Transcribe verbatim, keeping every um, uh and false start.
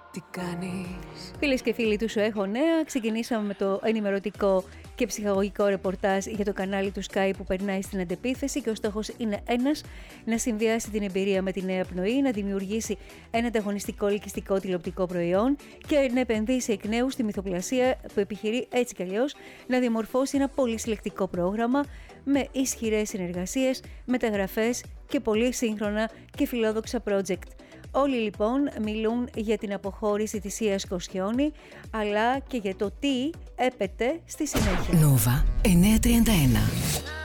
Τι κάνεις? Φίλες και φίλοι του Σου Έχω Νέα, ξεκινήσαμε με το ενημερωτικό και ψυχαγωγικό ρεπορτάζ για το κανάλι του Sky που περνάει στην αντεπίθεση και ο στόχος είναι ένας, να συνδυάσει την εμπειρία με τη νέα πνοή, να δημιουργήσει ένα ανταγωνιστικό ελκυστικό τηλεοπτικό προϊόν και να επενδύσει εκ νέου στη μυθοπλασία που επιχειρεί έτσι κι αλλιώς να διαμορφώσει ένα πολύ συλλεκτικό πρόγραμμα με ισχυρές συνεργασίες, μεταγραφές και πολύ σύγχρονα και φιλόδοξα project. Όλοι λοιπόν μιλούν για την αποχώρηση της Ίας Κοσιόνη, αλλά και για το τι έπεται στη συνέχεια. Νόβα εννιακόσια τριάντα ένα.